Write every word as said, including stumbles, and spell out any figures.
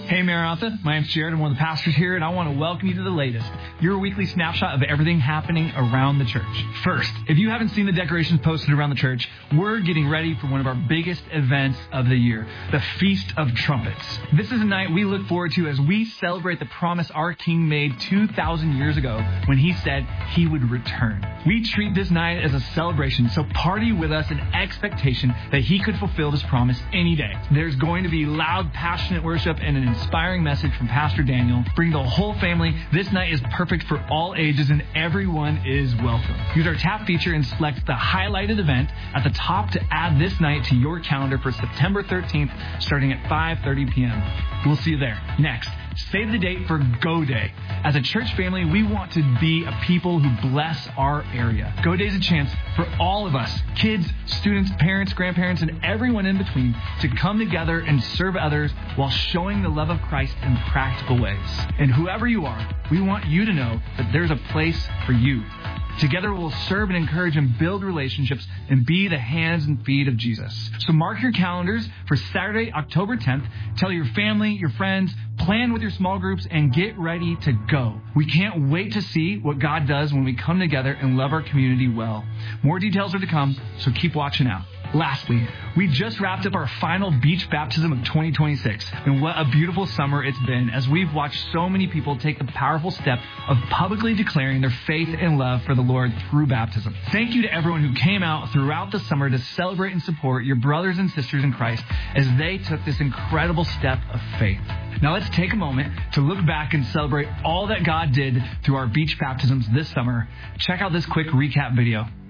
Hey Maranatha, my name's Jared. I'm one of the pastors here, and I want to welcome you to the latest, your weekly snapshot of everything happening around the church. First, if you haven't seen the decorations posted around the church, we're getting ready for one of our biggest events of the year, the Feast of Trumpets. This is a night we look forward to as we celebrate the promise our King made two thousand years ago when he said he would return. We treat this night as a celebration, so party with us in expectation that he could fulfill this promise any day. There's going to be loud, passionate worship and an inspiring message from Pastor Daniel. Bring the whole family. This night is perfect for all ages and everyone is welcome. Use our tap feature and select the highlighted event at the top to add this night to your calendar for September thirteenth, starting at five thirty p.m. We'll see you there. Next, save the date for Go Day. As a church family, we want to be a people who bless our area. Go Day is a chance for all of us, kids, students, parents, grandparents, and everyone in between, to come together and serve others while showing the love of Christ in practical ways. And whoever you are, we want you to know that there's a place for you. Together we'll serve and encourage and build relationships and be the hands and feet of Jesus. So mark your calendars for Saturday, October tenth. Tell your family, your friends, plan with your small groups, and get ready to go. We can't wait to see what God does when we come together and love our community well. More details are to come, so keep watching out. Lastly, we just wrapped up our final beach baptism of twenty twenty-six, and what a beautiful summer it's been as we've watched so many people take the powerful step of publicly declaring their faith and love for the Lord through baptism. Thank you to everyone who came out throughout the summer to celebrate and support your brothers and sisters in Christ as they took this incredible step of faith. Now let's take a moment to look back and celebrate all that God did through our beach baptisms this summer. Check out this quick recap video.